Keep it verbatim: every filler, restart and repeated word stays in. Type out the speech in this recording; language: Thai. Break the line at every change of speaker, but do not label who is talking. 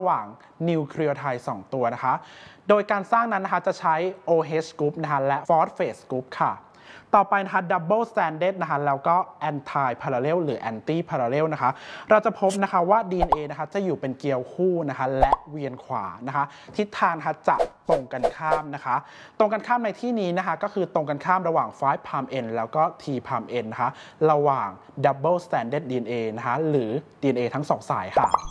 ระหว่างนิวเคลียโไทด์สองตัวนะคะโดยการสร้างนั้นนะคะจะใช้ โอ เอช group นะคะและ phosphate group ค่ะต่อไปนะคะ double stranded นะคะแล้วก็ anti parallel หรือ anti parallel นะคะเราจะพบนะคะว่า ดี เอ็น เอ นะคะจะอยู่เป็นเกลียวคู่นะคะและเวียนขวานะคะทิศทางนะคะจะตรงกันข้ามนะคะตรงกันข้ามในที่นี้นะคะก็คือตรงกันข้ามระหว่าง ไฟว์ prime end แล้วก็ ที prime end นะคะระหว่าง double stranded ดี เอ็น เอ นะคะหรือ ดี เอ็น เอ ทั้งสองสายค่ะ